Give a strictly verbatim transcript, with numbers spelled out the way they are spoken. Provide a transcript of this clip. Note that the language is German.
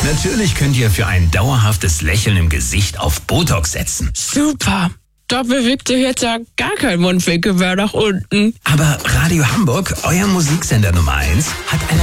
Natürlich könnt ihr für ein dauerhaftes Lächeln im Gesicht auf Botox setzen. Super. Da bewegt sich jetzt ja gar kein Mundwinkel mehr nach unten. Aber Radio Hamburg, euer Musiksender Nummer eins, hat eine